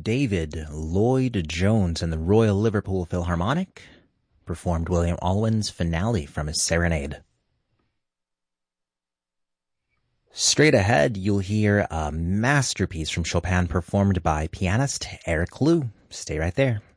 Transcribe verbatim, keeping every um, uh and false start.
David Lloyd Jones and the Royal Liverpool Philharmonic performed William Alwyn's finale from his Serenade. Straight ahead, you'll hear a masterpiece from Chopin performed by pianist Eric Liu. Stay right there.